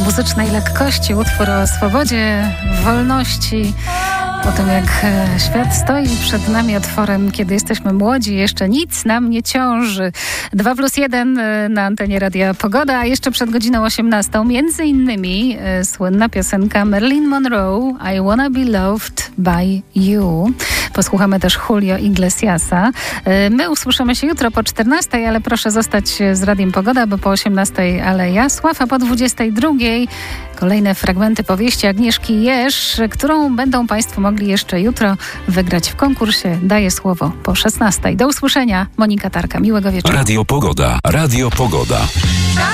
muzycznej lekkości, utwór o swobodzie, wolności. Po tym, jak świat stoi przed nami otworem, kiedy jesteśmy młodzi, jeszcze nic nam nie ciąży. 2+1 na antenie Radia Pogoda, a jeszcze przed godziną 18 między innymi słynna piosenka Marilyn Monroe I Wanna Be Loved by You. Posłuchamy też Julio Iglesiasa. My usłyszymy się jutro po 14, ale proszę zostać z Radiem Pogoda, bo po 18 Aleja Sław, a po 22 kolejne fragmenty powieści Agnieszki Jerz, którą będą Państwo mogli jeszcze jutro wygrać w konkursie. Daję słowo po 16. Do usłyszenia. Monika Tarka. Miłego wieczoru. Radio Pogoda. Radio Pogoda.